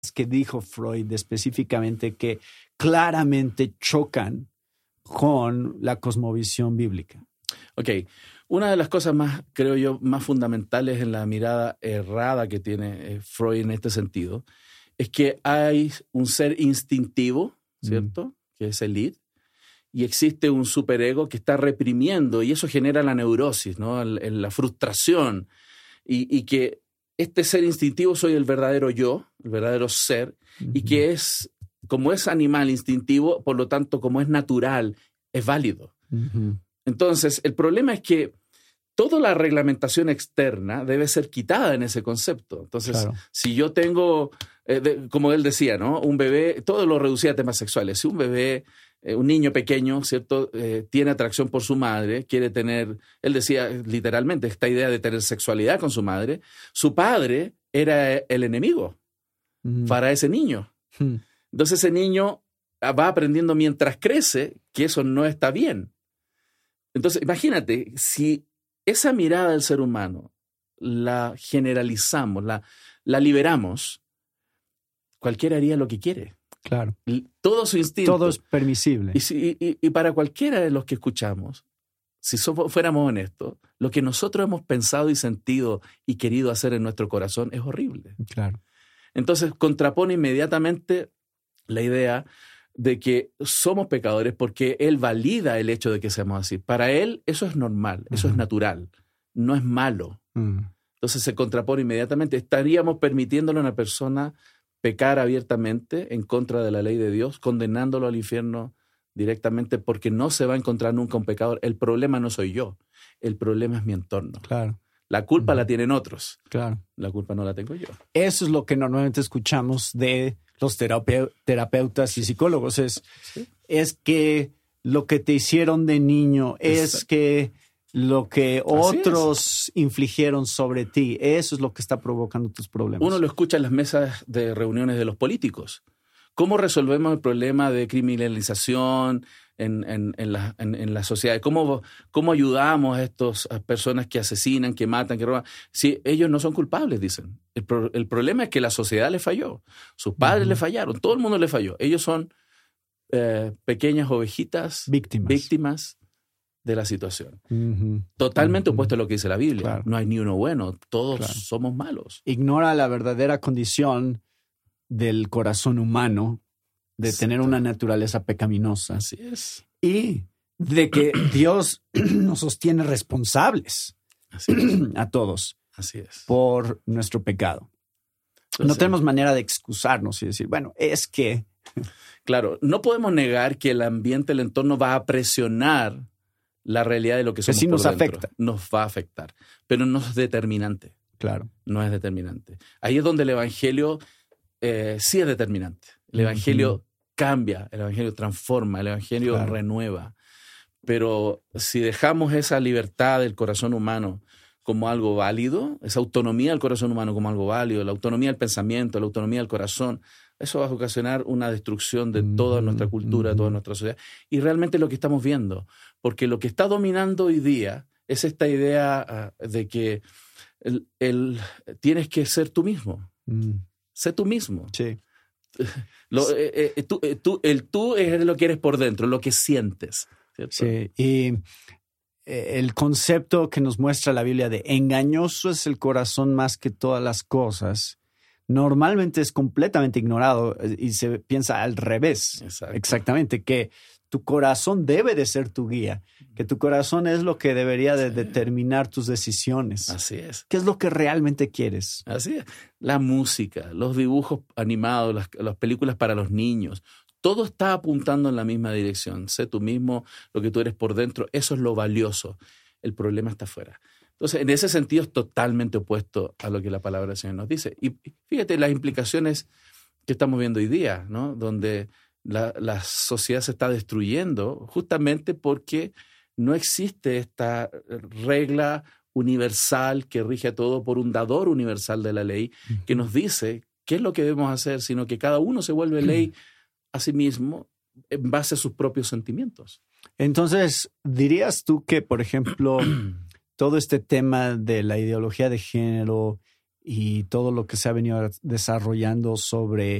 que dijo Freud específicamente que claramente chocan con la cosmovisión bíblica? Ok, una de las cosas más, creo yo, más fundamentales en la mirada errada que tiene Freud en este sentido es que hay un ser instintivo, ¿cierto? Que es el id, y existe un superego que está reprimiendo, y eso genera la neurosis, ¿no? La frustración, y que este ser instintivo soy el verdadero yo, el verdadero ser, y que es, como es animal instintivo, por lo tanto, como es natural, es válido. Entonces, el problema es que toda la reglamentación externa debe ser quitada en ese concepto. Entonces, claro, si yo tengo, como él decía, ¿no? Un bebé, todo lo reducía a temas sexuales. Si un bebé, un niño pequeño, ¿cierto? Tiene atracción por su madre, quiere tener, él decía literalmente esta idea de tener sexualidad con su madre, su padre era el enemigo para ese niño. Entonces ese niño va aprendiendo mientras crece que eso no está bien. Entonces imagínate, si esa mirada del ser humano la generalizamos, la liberamos, cualquiera haría lo que quiere. Claro. Todo su instinto. Todo es permisible. Y para cualquiera de los que escuchamos, si fuéramos honestos, lo que nosotros hemos pensado y sentido y querido hacer en nuestro corazón es horrible. Claro. Entonces contrapone inmediatamente la idea de que somos pecadores porque él valida el hecho de que seamos así. Para él eso es normal, eso es natural, no es malo. Entonces se contrapone inmediatamente. Estaríamos permitiéndole a una persona pecar abiertamente en contra de la ley de Dios, condenándolo al infierno directamente porque no se va a encontrar nunca un pecador. El problema no soy yo, el problema es mi entorno. Claro. La culpa la tienen otros. Claro. La culpa no la tengo yo. Eso es lo que normalmente escuchamos de los terapeutas y psicólogos. Es que lo que te hicieron de niño, es que lo que otros infligieron sobre ti, eso es lo que está provocando tus problemas. Uno lo escucha en las mesas de reuniones de los políticos. ¿Cómo resolvemos el problema de criminalización en la sociedad? ¿Cómo ayudamos a estas personas que asesinan, que matan, que roban? Si ellos no son culpables, dicen. El problema es que la sociedad les falló. Sus padres le fallaron. Todo el mundo le falló. Ellos son pequeñas ovejitas, víctimas de la situación. Totalmente opuesto a lo que dice la Biblia. Claro. No hay ni uno bueno. Todos somos malos. Ignora la verdadera condición del corazón humano, de tener una naturaleza pecaminosa. Así es. Y de que Dios nos sostiene responsables a todos. Así es. Por nuestro pecado. Entonces, no tenemos manera de excusarnos y decir, bueno, es que... Claro, no podemos negar que el ambiente, el entorno va a presionar la realidad de lo que somos sí nos por dentro. Afecta. Nos va a afectar, pero no es determinante. Claro. No es determinante. Ahí es donde el evangelio sí es determinante. El evangelio cambia, el evangelio transforma, el evangelio renueva. Pero si dejamos esa libertad del corazón humano como algo válido, esa autonomía del corazón humano como algo válido, la autonomía del pensamiento, la autonomía del corazón, eso va a ocasionar una destrucción de toda nuestra cultura, de toda nuestra sociedad. Y realmente lo que estamos viendo, porque lo que está dominando hoy día es esta idea de que tienes que ser tú mismo. Sé tú mismo. Sí. El tú es lo que eres por dentro, lo que sientes. ¿Cierto? Sí, y el concepto que nos muestra la Biblia de engañoso es el corazón más que todas las cosas, normalmente es completamente ignorado y se piensa al revés. Exacto. Exactamente, que tu corazón debe de ser tu guía, que tu corazón es lo que debería de determinar tus decisiones. Así es. ¿Qué es lo que realmente quieres? Así es. La música, los dibujos animados, las películas para los niños, todo está apuntando en la misma dirección. Sé tú mismo, lo que tú eres por dentro, eso es lo valioso. El problema está afuera. Entonces, en ese sentido es totalmente opuesto a lo que la palabra del Señor nos dice. Y fíjate las implicaciones que estamos viendo hoy día, ¿no? Donde la sociedad se está destruyendo justamente porque no existe esta regla universal que rige a todo por un dador universal de la ley que nos dice qué es lo que debemos hacer, sino que cada uno se vuelve ley a sí mismo en base a sus propios sentimientos. Entonces, ¿dirías tú que, por ejemplo, todo este tema de la ideología de género y todo lo que se ha venido desarrollando sobre